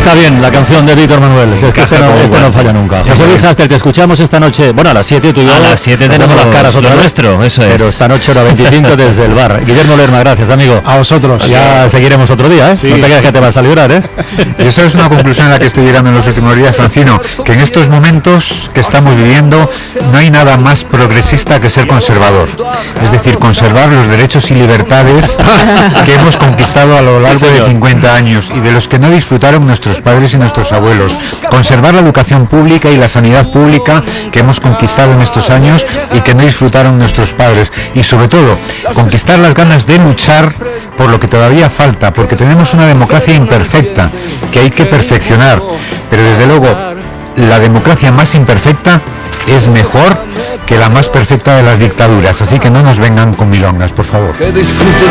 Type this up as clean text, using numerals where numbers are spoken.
Está bien la canción de Víctor Manuel, es que este no falla nunca. José Luis Aster, te escuchamos esta noche, bueno, a las 7 tú y yo. A las 7 tenemos las caras otra vez, nuestro, eso es. Pero esta noche hora 25 desde el bar. Guillermo Lerma, gracias, amigo. A vosotros. Ya seguiremos otro día, ¿eh? Sí. No te creas que te vas a librar, ¿eh? Y esa es una conclusión a la que estoy llegando en los últimos días, Francino, que en estos momentos que estamos viviendo no hay nada más progresista que ser conservador. Es decir, conservar los derechos y libertades que hemos conquistado a lo largo de 50 años y de los que no disfrutaron nuestros padres y nuestros abuelos. Conservar la educación pública y la sanidad pública que hemos conquistado en estos años y que no disfrutaron nuestros padres. Y sobre todo, conquistar las ganas de luchar por lo que todavía falta, porque tenemos una democracia imperfecta que hay que perfeccionar. Pero desde luego, la democracia más imperfecta es mejor que la más perfecta de las dictaduras. Así que no nos vengan con milongas, por favor.